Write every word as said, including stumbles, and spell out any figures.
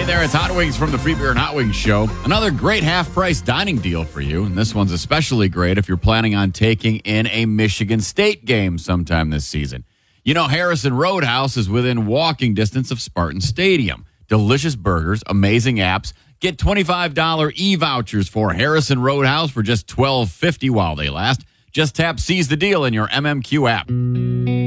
Hey there, it's Hot Wings from the Free Beer and Hot Wings Show. Another great half-price dining deal for you, and this one's especially great if you're planning on taking in a Michigan State game sometime this season. You know, Harrison Roadhouse is within walking distance of Spartan Stadium. Delicious burgers, amazing apps. Get twenty-five dollars e-vouchers for Harrison Roadhouse for just twelve fifty while they last. Just tap Seize the Deal in your M M Q app.